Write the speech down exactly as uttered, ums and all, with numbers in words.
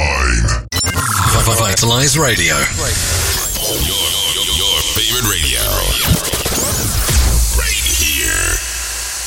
time. Vitalize Radio. Your, your, your favorite radio.